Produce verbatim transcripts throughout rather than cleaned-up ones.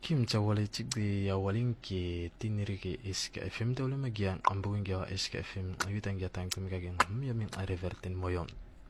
Kim Jawali Chigdi Yawaling ki tinirigi iska F M dawla magian ambuing gawa iska F M ayutang yatang tumigagin hum yamin arevertin moyon.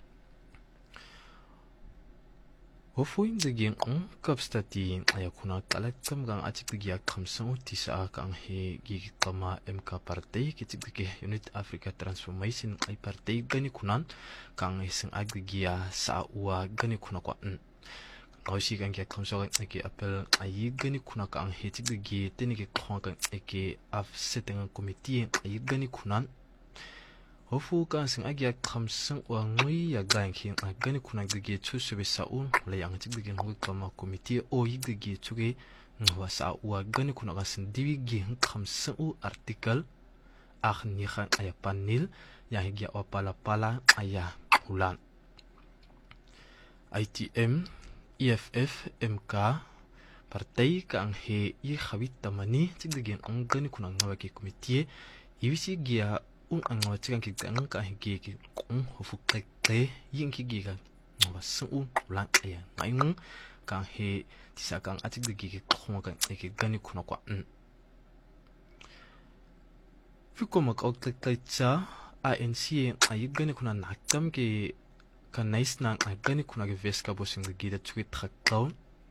Hofuing digin ang kapstatiin ayakuna kalakam gang achigdigia kamsang utisa kang he gigi kama M K Partai kitigdige Unit Africa Transformation ay partai gani kunan kang isang agdigia sa uwa gani kuna kwa Ausi kan kia kamso kan eke apel ayi gani kuna ka ang heti gigi teni ke kong kan eke af seteng komiti ayi gani kunan hofu kan sing agia kamsang wa ngui ya gan ki gani kuna gigi chusu be saun le yang ti gigi ngui kama komiti o yi gigi chuge ngwa sa wa gani kuna ka sin diwi gi kamsang u artikel ah ni khan aya panil ya higia wa pala pala aya ulan I T M E F F M K Partai ka ang he i khawit tamani tigdigen ang gani kuna ngawa ki komite ibisi gia un ang ngawa tigang ki ang ka he ki ki kung hofu kle yin ki gi ka ngawa sun ulan aya ngayung ka he tisa kang atigdigi ki kung ka ki gani kuna kwa Fiko mak og kle cha I N C ay gani kuna nakam ki kan nice na ay gani kuna ge veska bosing de gida chuit thakkaw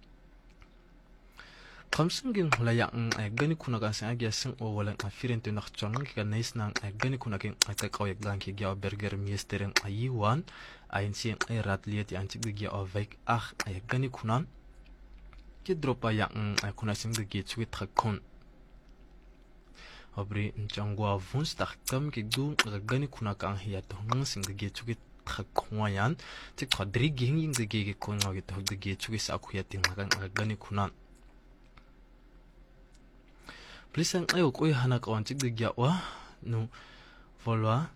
kamsing ging hulaya ang ay gani kuna ka sa agya sing o wala afiren to nakchon ki kan nice na ay gani kuna ge ay takaw yak lang ki gya burger miesteren ay wan ay nsi ay ratliet yan chig gya ovek ah ay gani kuna ki dropa ya ang ay kuna sing de gi chuit thakkon obri njangwa vuns takkam ki du gani kuna ka ang hiya to ng sing de gi chuit khakwayan ti khadri ging de ge ge ko ngage to de ge chugi sa khu ya ting magan gani kunan plisan ayo ko hana ka wan ti de gya wa no volwa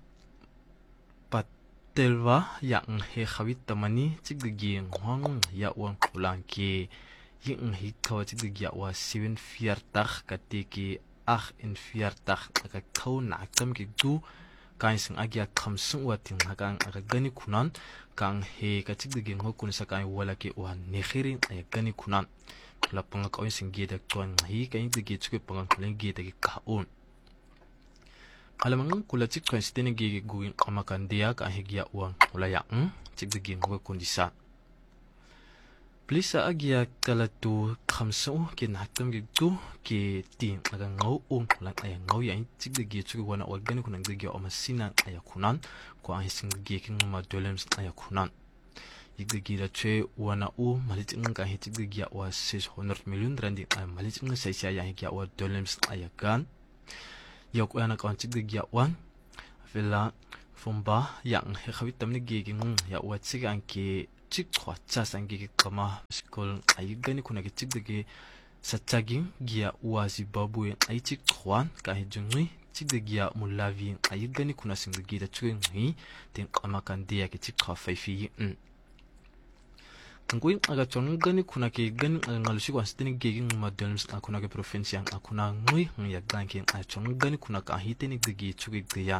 patelwa yang he khawit tamani ti de ge ngwang ya wan kulan ki yin hi ka ti de gya wa seven viertig ka ti ki agt en veertig ka kau na kam ki du kain sing agya kamsung wating hagang aga gani kunan kang he katig de ngo kun sa kain wala ki wa nekhirin ay gani kunan la panga ko sing ge da tuan hi kain de ge chuke panga kulen ge de ka on alamang kula chik kan stene ge ge guin amakan dia ka he gya uang wala ya ng chik de ge ngo kun disa Plisa agya kalatu kamsung ki nakam ge tu ki tin aga ngau on lang ay ngau ya chig de ge chu wana organic kunang de ge omasina ay kunan ko ang sing ge king ma dolems ay kunan yig de ge ra che wana u malit ng ka he chig de ge wa six hundred million rand ay malit ng sa siya ya ge wa dolems ay kan yok wana ka chig de ge wan vela fomba yang he khawit tamni ge king ya wa chig ang ki chik khwa cha sangi kama skol ay gani kuna ge chik de sataging gia wa Zimbabwe ay chik khwan ka he jungwi chik de gia mulavi ay gani kuna sing de da chuing hi ten kama kan dia ke chik khwa fai fi n kangkuin aga chon gani kuna ke gani ngal shi wan steni ge ging madalms akuna ke province ang akuna ngui ya gan ke a chon gani kuna ka hi ten de ge chugi de ya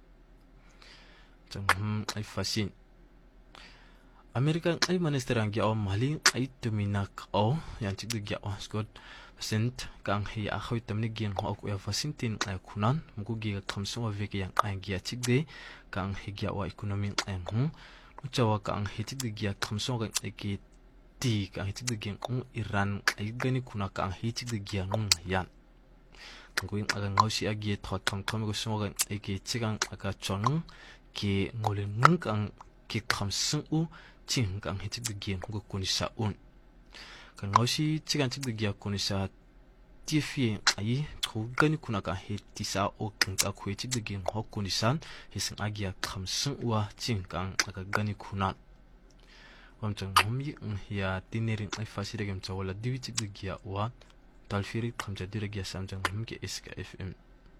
chon ay fasin American ay ministerang gya o maling ay tuminak o yan chig gya o skot percent kang hi a khawit tamni gin ho ko ya fasintin ay kunan mugo gi kamso wa veke yang ay gya chig de kang hi gya wa economy ay hu uchawa kang hi chig gya kamso ga ki ti kang hi chig gin ung Iran ay gani kuna kang hi chig gya ngung yan kangkuin aga ngausi agi thot kam kam go so ga ki chigang aga chon ki ngolin ngung kang ki kamso u ching kang hitik de gen ko kunisa un kan ngosi chigan chik de gya kunisa tifi ai ko gani kuna ka hetisa o kan ka khwe chik de gen ho kunisan hisin agya khamsun wa ching kang aga gani kuna wamchang homyi ya tinerin ai fasire gem chawala diwi chik de gya wa talfiri khamja dire gya samjang humke iska F M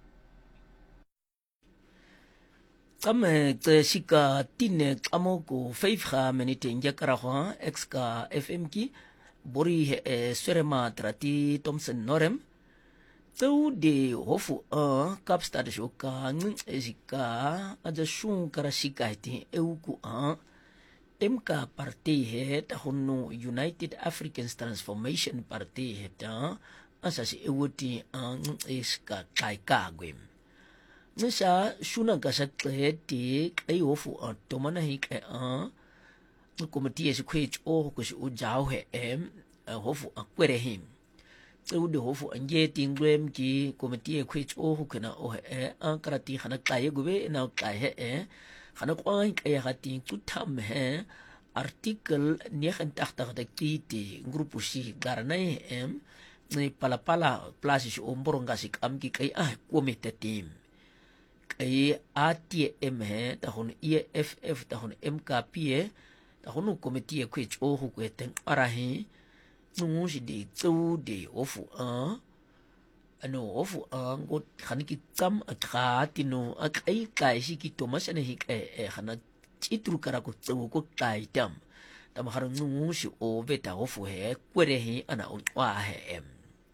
Kame te sika tine kamo ko feifha menite njakara ho exka F M ki bori e serema trati Thomson Norem tau de hofu a kapstad shoka ngin sika aja shun karasika ti euku a MK party he ta honu United Africans Transformation Party he ta asasi ewuti ang iska kai kagwem nisa shuna gasa kleti kai ofu atomana hi kai a komiti esi kwech o kusi ujao he em hofu akwere him ude hofu anje tingwem ki komiti e kwech o hukena o he ankarati hana kai gube na kai he hana kwang kaya hati tutam he artikel negentig de kiti grupo si garanai em ni palapala plasis omboronga sik amki kay ah komite team kay A T M he tahon E F F tahon M K P tahon komite kwech o hukweten arahi nungusi de tsu de ofu a ano ofu a ngot khaniki kam akhatino akai kai siki tomasane hik e khana chitru karako tsu ko kai tam tam harang nungusi o beta ofu he kwere hi ana on wa he em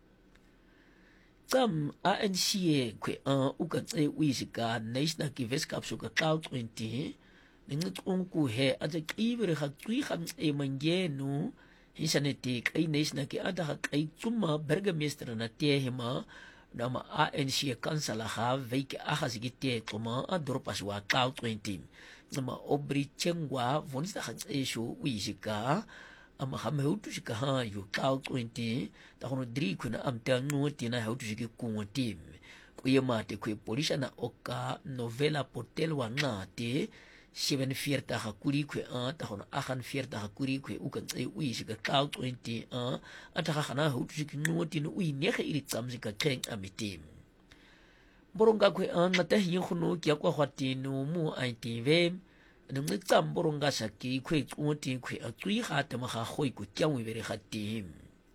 kam A N C kwe a uka tse wisika national kiveskap suka cloud twenty ningat unku he aja kibre khak tui kham e mangenu hisanetik ay national ki ada kay tsuma bergamestre na tehima nama A N C kansala ha veike ahasigite tsuma adropas wa cloud twenty nama obri chengwa vonsta khak eshu wisika ama hame hutu sika ha yu cloud twenty ta hono dri kuna amta nuti na hutu siki kungotim kuye mate kuye polisa na oka novela portel wa ngate seven vierta hakuri kwe a ta hono ahan vierta hakuri kwe ukan tse ui sika cloud twenty a ata khana hutu siki nuti no ui nege iri tsam sika keng amitim boronga kwe a ngata hi khono kya kwa khwatino mu I T V nung tsam boronga saki kwe tsuti kwe a tsui khata ma kha khoi ku kyang wi bere khatim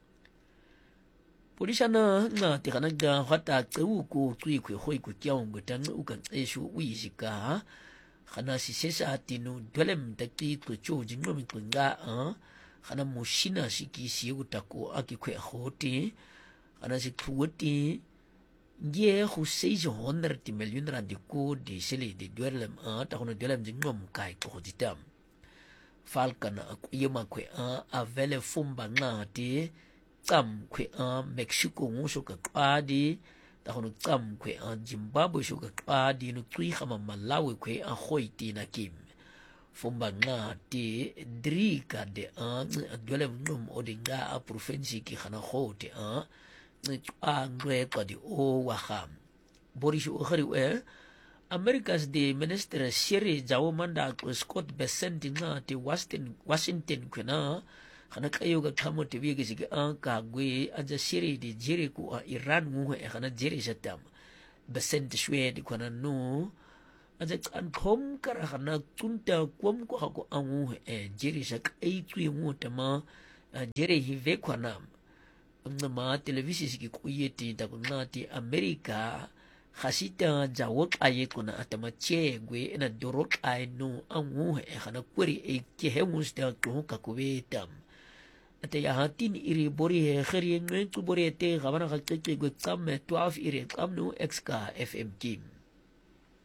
polisa na nga te kana ga khata tsu ku tsui kwe khoi ku kyang ngu tang ukan eshu wi sika khana si sesa tinu dolem takti ku chu jinglo mi kunga a khana mushina siki si utako aki kwe khoti khana si kuoti ye khu seis honderd miljoen rand die ko die sele die dolem a ta hono dolem jingom kai ko ditam falkana akuyema kwe a avele fumba ngati tsam kwe a Mexico nguso ka kwadi ta hono tsam kwe a Zimbabwe sho ka kwadi no tui khama Malawi kwe a khoiti na kim fumba ngati drika de a dolem nom odinga a province ki khana khote a a ngwe kwa di o waham Boris Okhari we America's the minister Sherry Jawamanda Scott Bessent nga ti Washington Washington kuna kana kayo ga kamo te biye gisi ga ka gwe anja Sherry di jere ku a Iran mu e kana jere satam Bessent shwe di kuna no anja kan kom kara kana tunta kom ko hako angu e jere sak ai tu mu tama jere hi ve kuna ma televisi siki kuyeti ta kunati Amerika khasita jawok aye kuna atama chegwe na dorok ay no angu e khana kweri e ke hemus ta ko ka kubetam ate ya hatin iri bori he khari ngwen tu bori te gabana ka ke ke tsam twelve iri tsam no X K F M kim